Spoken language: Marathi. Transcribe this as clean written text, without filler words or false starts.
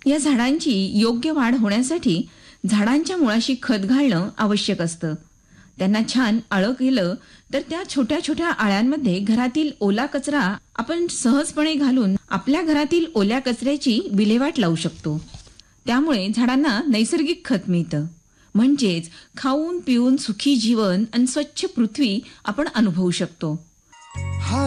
या झाडांची योग्य वाढ होण्यासाठी झाडांच्या मुळाशी खत घालणं आवश्यक असतं. त्यांना छान आळं केलं तर त्या छोट्या छोट्या आळ्यांमध्ये घरातील ओला कचरा आपण सहजपणे घालून आपल्या घरातील ओल्या कचऱ्याची विल्हेवाट लावू शकतो. त्यामुळे झाडांना नैसर्गिक खत मिळतं. म्हणजेच खाऊन पिऊन सुखी जीवन आणि स्वच्छ पृथ्वी आपण अनुभवू शकतो.